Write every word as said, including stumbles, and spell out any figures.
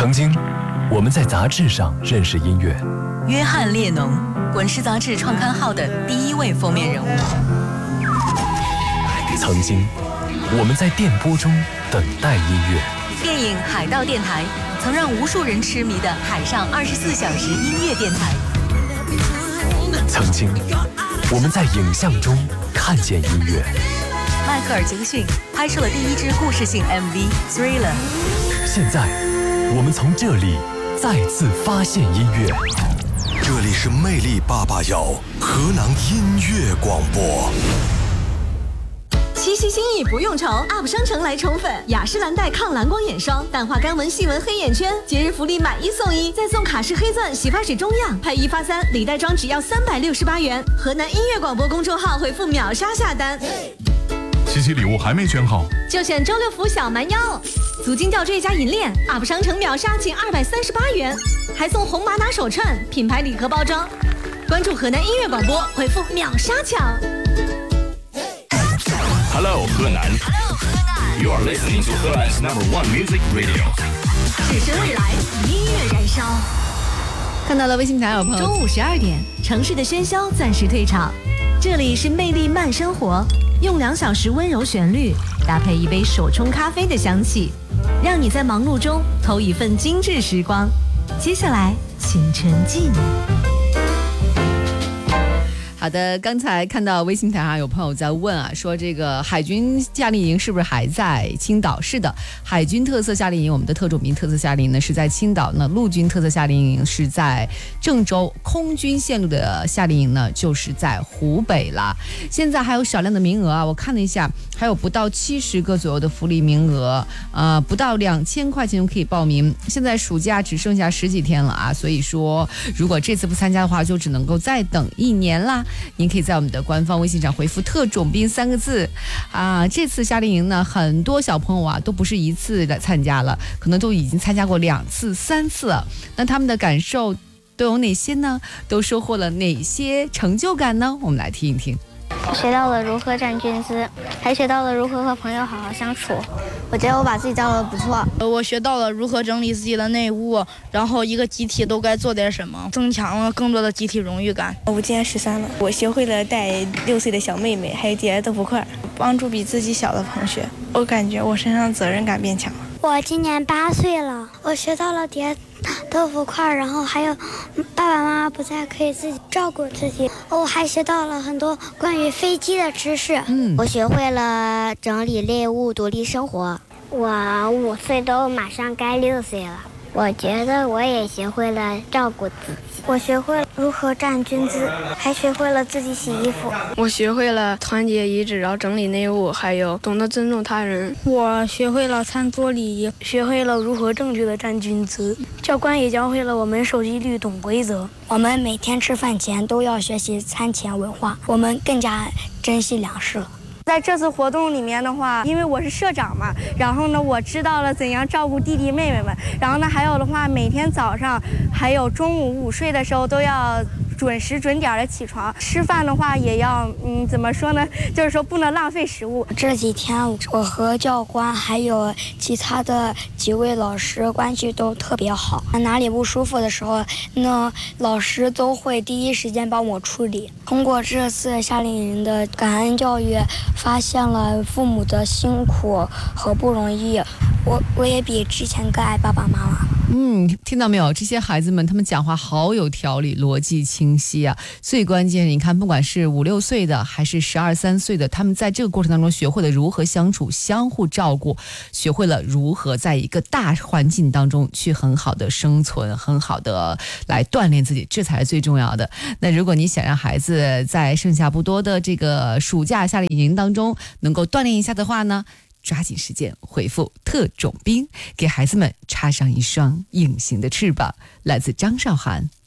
曾经，我们在杂志上认识音乐。 约翰列侬，滚石杂志创刊号的第一位封面人物。 曾经，我们在电波中等待音乐。 电影《海盗电台》曾让无数人痴迷的海上二十四小时音乐电台。 曾经，我们在影像中看见音乐。 迈克尔·杰克逊拍摄了第一支故事性 M V《Thriller》。 现在，我们从这里再次发现音乐。 这里是魅力八八幺河南音乐广播。 七夕心意不用愁 ，U P 商城来宠粉，雅诗兰黛抗蓝光眼霜，淡化干纹细纹黑眼圈，节日福利买一送一，再送卡诗黑钻洗发水中样，配一发三，礼袋装只要三百六十八元。河南音乐广播公众号回复秒杀下单。 七夕礼物还没选好， 就选周六福小蛮腰，足金吊坠加银链 ，U P 商城秒杀仅二百三十八元，还送红玛瑙手串，品牌礼盒包装。关注河南音乐广播，回复秒杀抢。 Hello 河南 Hello 河南 ，You are listening to 河南 number one music radio。 只身未来，音乐燃烧。 看到了微信台有朋友， 中午十二点，城市的喧嚣暂时退场，这里是魅力慢生活，用两小时温柔旋律搭配一杯手冲咖啡的香气，让你在忙碌中偷一份精致时光。接下来，请沉浸。 好的，刚才看到微信台上有朋友在问啊，说这个海军夏令营是不是还在青岛？是的，海军特色夏令营，我们的特种兵特色夏令营呢是在青岛，那陆军特色夏令营是在郑州，空军线路的夏令营呢就是在湖北啦。现在还有少量的名额啊，我看了一下，还有不到七十个左右的福利名额，呃，不到两千块钱就可以报名。现在暑假只剩下十几天了啊，所以说如果这次不参加的话，就只能够再等一年啦。您可以在我们的官方微信上回复特种兵三个字啊。这次夏令营呢，很多小朋友啊都不是一次来参加了，可能都已经参加过两次三次了。那他们的感受都有哪些呢？都收获了哪些成就感呢？我们来听一听。 学到了如何站军姿，还学到了如何和朋友好好相处。我觉得我把自己教得不错。 我学到了如何整理自己的内务，然后一个集体都该做点什么，增强了更多的集体荣誉感。 我今年十三了，我学会了带六岁的小妹妹，还有叠豆腐块，帮助比自己小的同学。我感觉我身上责任感变强了。 我今年八岁了，我学到了叠豆腐块，然后还有爸爸妈妈不在可以自己照顾自己。我还学到了很多关于飞机的知识。 嗯， 我学会了整理内务，独立生活。我五岁都马上该六岁了，我觉得我也学会了照顾自己。我学会了如何站军姿，还学会了自己洗衣服。 我学会了团结一致，然后整理内务，还有懂得尊重他人。 我学会了餐桌礼仪， 学会了如何正确的站军姿。教官也教会了我们守纪律、懂规则。 我们每天吃饭前都要学习餐前文化，我们更加珍惜粮食了。 在这次活动里面的话，因为我是社长嘛，然后呢，我知道了怎样照顾弟弟妹妹们。然后呢，还有的话，每天早上还有中午午睡的时候都要准时准点的起床。吃饭的话也要，嗯，怎么说呢？就是说不能浪费食物。 这几天我和教官还有其他的几位老师关系都特别好，哪里不舒服的时候，那老师都会第一时间帮我处理。通过这次夏令营的感恩教育，发现了父母的辛苦和不容易，我我也比之前更爱爸爸妈妈。 嗯，听到没有？这些孩子们他们讲话好有条理，逻辑清晰啊。最关键，你看，不管是五六岁的还是十二三岁的，他们在这个过程当中学会了如何相处、相互照顾，学会了如何在一个大环境当中去很好的生存，很好的来锻炼自己，这才是最重要的。那如果你想让孩子在剩下不多的这个暑假夏令营当中能够锻炼一下的话呢，抓紧时间回复特种兵，给孩子们插上一双隐形的翅膀。来自张韶涵。